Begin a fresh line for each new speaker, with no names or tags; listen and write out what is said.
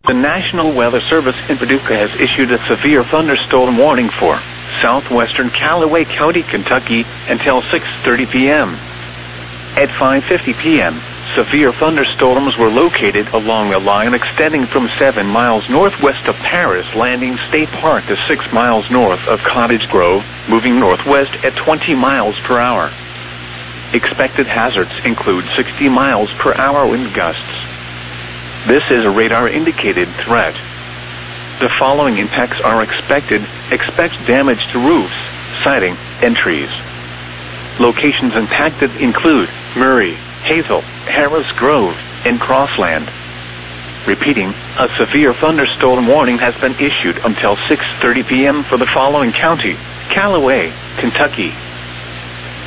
The National Weather Service in Paducah has issued a severe thunderstorm warning for southwestern Callaway County, Kentucky until 6:30 p.m. At 5:50 p.m., severe thunderstorms were located along a line extending from 7 miles northwest of Paris Landing State Park to 6 miles north of Cottage Grove, moving northwest at 20 miles per hour. Expected hazards include 60 miles per hour wind gusts. This is a radar-indicated threat. The following impacts are expected. Expect damage to roofs, siding, and trees. Locations impacted include Murray, Hazel, Harris Grove, and Crossland. Repeating, a severe thunderstorm warning has been issued until 6:30 p.m. for the following county: Callaway, Kentucky,